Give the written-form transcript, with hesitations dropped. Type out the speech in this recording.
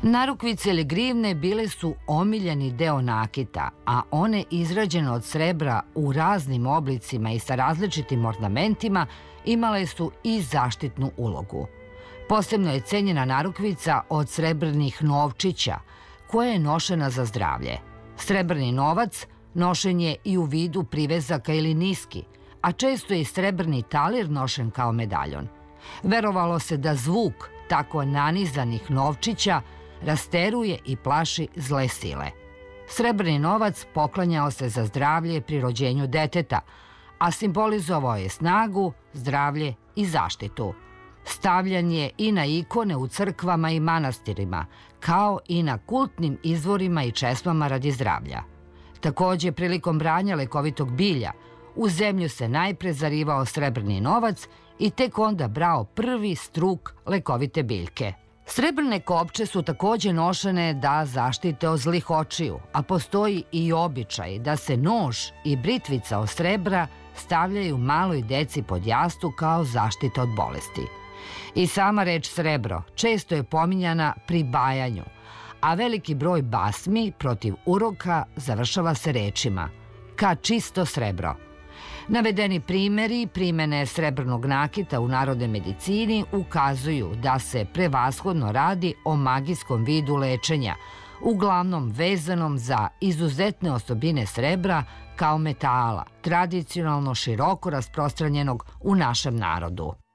Narukvice ili grivne bile su omiljeni deo nakita, a one izrađene od srebra u raznim oblicima i sa različitim ornamentima imale su i zaštitnu ulogu. Posebno je cenjena narukvica od srebrnih novčića, koja je nošena za zdravlje. Srebrni novac nošen je i u vidu privezaka ili niski, a često je i srebrni talir nošen kao medaljon. Verovalo se da zvuk tako nanizanih novčića rasteruje i plaši zle sile. Srebrni novac poklanjao se za zdravlje pri rođenju deteta, a simbolizovao je snagu, zdravlje i zaštitu. Stavljan je i na ikone u crkvama i manastirima, kao i na kultnim izvorima i česmama radi zdravlja. Takođe, prilikom branja lekovitog bilja, u zemlju se najpre zarivao srebrni novac i tek onda brao prvi struk lekovite biljke. Srebrne kopče su takođe nošene da zaštite od zlih očiju, a postoji i običaj da se nož i britvica od srebra stavljaju maloj deci pod jastu kao zaštita od bolesti. I sama reč srebro često je pominjana pri bajanju, a veliki broj basmi protiv uroka završava se rečima "ka čisto srebro". Navedeni primeri primene srebrnog nakita u narodnoj medicini ukazuju da se prevashodno radi o magijskom vidu lečenja, uglavnom vezanom za izuzetne osobine srebra kao metala, tradicionalno široko rasprostranjenog u našem narodu.